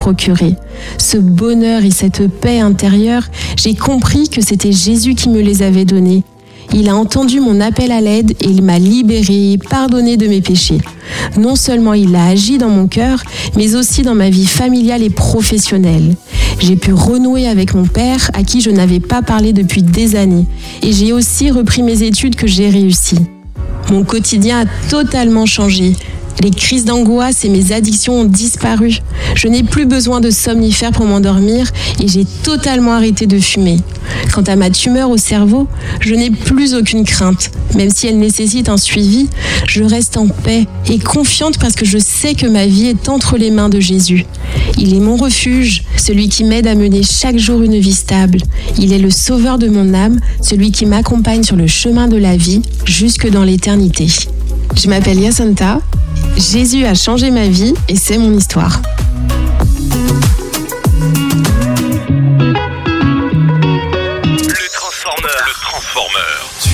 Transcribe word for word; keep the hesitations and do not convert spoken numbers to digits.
procuré. Ce bonheur et cette paix intérieure, j'ai compris que c'était Jésus qui me les avait donnés. Il a entendu mon appel à l'aide et il m'a libéré et pardonné de mes péchés. Non seulement il a agi dans mon cœur, mais aussi dans ma vie familiale et professionnelle. J'ai pu renouer avec mon père, à qui je n'avais pas parlé depuis des années. Et j'ai aussi repris mes études que j'ai réussies. Mon quotidien a totalement changé. Les crises d'angoisse et mes addictions ont disparu. Je n'ai plus besoin de somnifères pour m'endormir et j'ai totalement arrêté de fumer. Quant à ma tumeur au cerveau, je n'ai plus aucune crainte. Même si elle nécessite un suivi, je reste en paix et confiante parce que je sais que ma vie est entre les mains de Jésus. Il est mon refuge, celui qui m'aide à mener chaque jour une vie stable. Il est le sauveur de mon âme, celui qui m'accompagne sur le chemin de la vie jusque dans l'éternité. Je m'appelle Yacintha. Jésus a changé ma vie et c'est mon histoire. Le Transformeur. Le Transformeur.